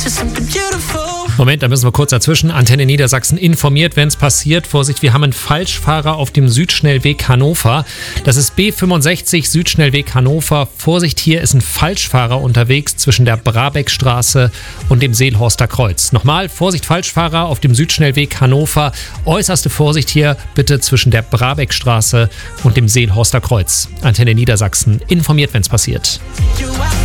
Moment, da müssen wir kurz dazwischen. Antenne Niedersachsen informiert, wenn es passiert. Vorsicht, wir haben einen Falschfahrer auf dem Südschnellweg Hannover. Das ist B65 Südschnellweg Hannover. Vorsicht, hier ist ein Falschfahrer unterwegs zwischen der Brabeckstraße und dem Seelhorster Kreuz. Nochmal, Vorsicht, Falschfahrer auf dem Südschnellweg Hannover. Äußerste Vorsicht hier bitte zwischen der Brabeckstraße und dem Seelhorster Kreuz. Antenne Niedersachsen informiert, wenn es passiert.